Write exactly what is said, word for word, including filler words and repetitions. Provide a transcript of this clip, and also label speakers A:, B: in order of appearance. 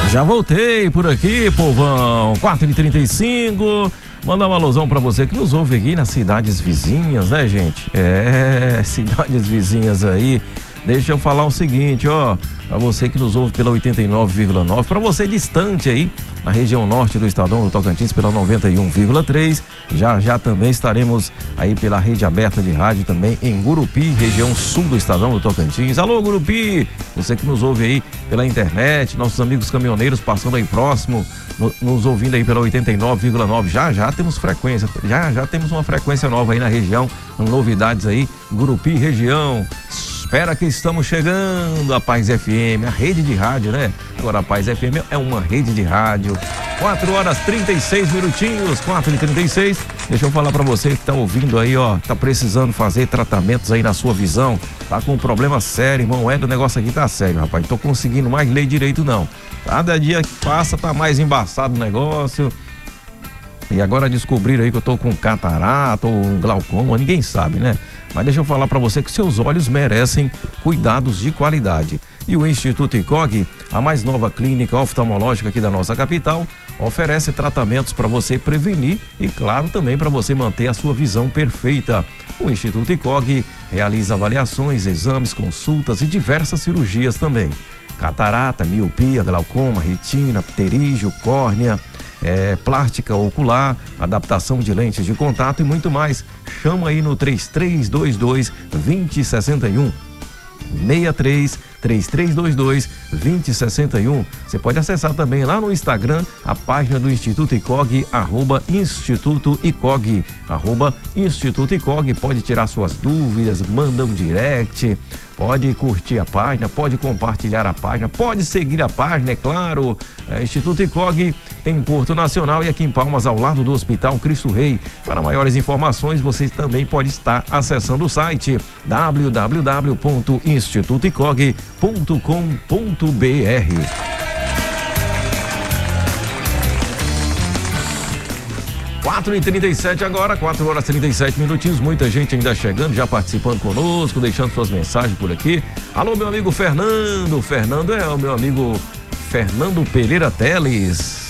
A: Já voltei por aqui, povão. quatro e trinta e cinco. Mandar uma alusão pra você que nos ouve aqui nas cidades vizinhas, né, gente? É, cidades vizinhas aí. Deixa eu falar o seguinte, ó, para você que nos ouve pela oitenta e nove vírgula nove, para você distante aí, na região norte do estadão do Tocantins, pela noventa e um vírgula três, já já também estaremos aí pela rede aberta de rádio também em Gurupi, região sul do estadão do Tocantins. Alô, Gurupi, você que nos ouve aí pela internet, nossos amigos caminhoneiros passando aí próximo, no, nos ouvindo aí pela oitenta e nove vírgula nove, já já temos frequência, já já temos uma frequência nova aí na região, novidades aí, Gurupi, região. Espera que estamos chegando, a Paz F M, a rede de rádio, né? Agora a Paz F M é uma rede de rádio. quatro horas trinta e seis minutinhos, quatro e trinta e seis. Deixa eu falar pra você que tá ouvindo aí, ó, tá precisando fazer tratamentos aí na sua visão, tá com um problema sério, irmão, é do negócio aqui tá sério, rapaz, não tô conseguindo mais ler direito não. Cada dia que passa tá mais embaçado o negócio. E agora descobriram aí que eu tô com catarata ou um glaucoma, ninguém sabe, né? Mas deixa eu falar para você que seus olhos merecem cuidados de qualidade. E o Instituto I C O G, a mais nova clínica oftalmológica aqui da nossa capital, oferece tratamentos para você prevenir e, claro, também para você manter a sua visão perfeita. O Instituto I C O G realiza avaliações, exames, consultas e diversas cirurgias também. Catarata, miopia, glaucoma, retina, pterígio, córnea, É, plástica ocular, adaptação de lentes de contato e muito mais. Chama aí no três três dois dois, dois zero seis um. seis três, três três dois dois, dois zero seis um. Você pode acessar também lá no Instagram a página do Instituto I C O G, arroba Instituto I C O G, arroba Instituto I C O G. Pode tirar suas dúvidas, manda um direct, pode curtir a página, pode compartilhar a página, pode seguir a página, é claro. É, Instituto I C O G tem em Porto Nacional e aqui em Palmas, ao lado do Hospital Cristo Rei. Para maiores informações, você também pode estar acessando o site w w w ponto instituto i c o g ponto com ponto b r. quatro e trinta e sete agora, quatro horas e trinta e sete minutinhos, muita gente ainda chegando, já participando conosco, deixando suas mensagens por aqui. Alô, meu amigo Fernando, Fernando é o meu amigo Fernando Pereira Teles.